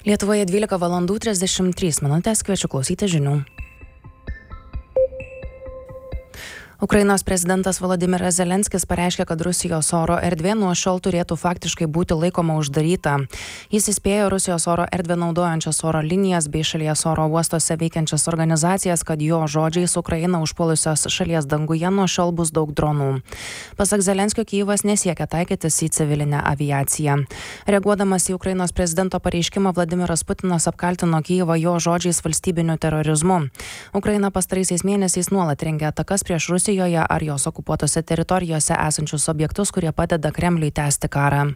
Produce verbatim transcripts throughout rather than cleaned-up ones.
Lietuvoje dvylika valandų trisdešimt trys minutės, kviečiu klausyti žinių. Ukrainos prezidentas Volodymyras Zelenskis pareiškė, kad Rusijos oro erdvė nuo šiol turėtų faktiškai būti laikoma uždaryta. Jis įspėjo Rusijos oro erdvę naudojančias oro linijas bei šalies oro uostuose veikiančias organizacijas, kad jo žodžiais Ukraina užpuolusios šalies danguje nuo šiol bus daug dronų. Pasak Zelenskio, Kijevas nesiekia taikytis į civilinę aviaciją. Reaguodamas į Ukrainos prezidento pareiškimą, Vladimiras Putinas apkaltino Kijevą jo žodžiais valstybiniu terorizmu. Ukraina pastaraisiais mėnesiais nuolat rengia atakas prieš Rusiją ar jos okupuotose teritorijose esančius objektus, kurie padeda Kremliui tęsti karą.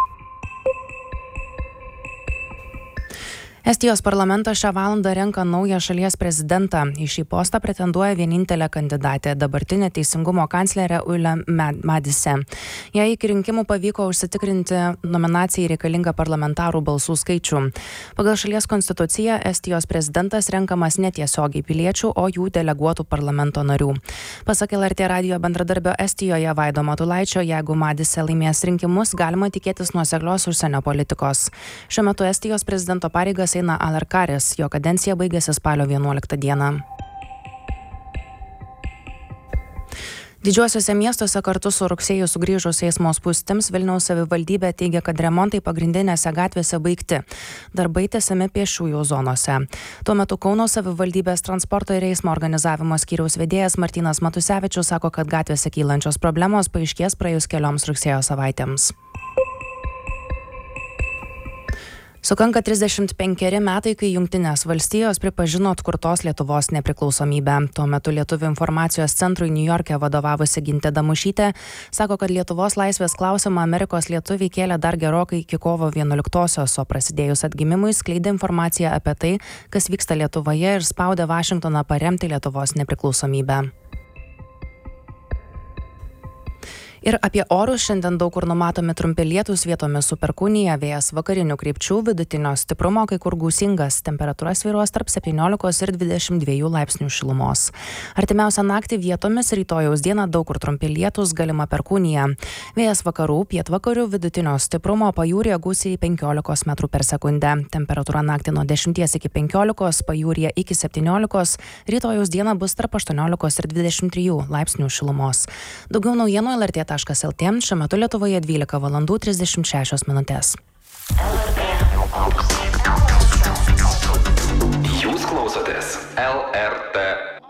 Estijos parlamentas šią valandą renka naują šalies prezidentą. Į šį postą pretenduoja vienintelė kandidatė, dabartinė teisingumo kanclerė Yle Madise. Jei iki rinkimų pavyko užsitikrinti nominacijai reikalingą parlamentarų balsų skaičių. Pagal šalies konstituciją Estijos prezidentas renkamas netiesiogiai piliečių, o jų deleguotų parlamento narių. Pasak L R T radijo bendradarbio Estijoje Vaido Matulaičio, jeigu Madise laimės rinkimus, galima tikėtis nuoseklios užsienio politikos. Šiuo metu Estijos prezidento pareigas eina Alar Karis, jo kadencija baigėsi spalio vienuoliktą dieną. Didžiuosiuose miestuose kartu su rugsėjų sugrįžus eismo spūstims Vilniaus savivaldybė teigia, kad remontai pagrindinėse gatvėse baigti. Darbai tęsiami pėsčiųjų zonose. Tuo metu Kauno savivaldybės transporto ir eismo organizavimo skyriaus vedėjas Martynas Matusevičius sako, kad gatvėse kylančios problemos paaiškės praėjus kelioms rugsėjo savaitėms. Sukanka trisdešimt penkeri metai, kai Jungtinės valstijos pripažino atkurtos Lietuvos nepriklausomybę. Tuo metu Lietuvių informacijos centrui Niujorke vadovavusi Gintė Damušytė sako, kad Lietuvos laisvės klausimą Amerikos lietuviai kėlė dar gerokai iki kovo vienuoliktosios, o prasidėjus atgimimui skleidė informaciją apie tai, kas vyksta Lietuvoje ir spaudė Vašingtoną paremti Lietuvos nepriklausomybę. Ir apie orus šiandien daug kur numatomi trumpi lietūs, vietomis su perkūnija, vėjas vakarinių krypčių, vidutinio stiprumo, kai kur gūsingas, temperatūra svyruos tarp septyniolikos ir dvidešimt dviejų laipsnių šilumos. Artimiausią naktį vietomis rytojaus dieną daug kur trumpi lietūs, galima perkūnija. Vėjas vakarų, pietvakarių, vidutinio stiprumo, pajūryje gūsiai penkiolikos metrų per sekundę. Temperatūra naktį nuo dešimties iki penkiolikos, pajūryje iki septyniolikos, rytojaus dieną bus tarp aštuoniolikos ir dvidešimt trijų laipsnių šilumos. Daugiau naujienų L R T taškas L T. Šiuo metu Lietuvoje dvylika valandų trisdešimt šešios minutės. Jūs klausotės L R T